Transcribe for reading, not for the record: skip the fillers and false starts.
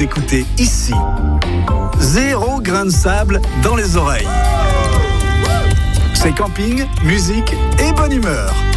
écoutez ici. 0 grain de sable dans les oreilles. C'est camping, musique et bonne humeur.